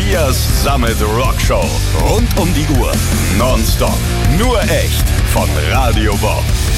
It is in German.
Elias Sammet Rockshow. Rund um die Uhr. Nonstop. Nur echt. Von Radio Bob.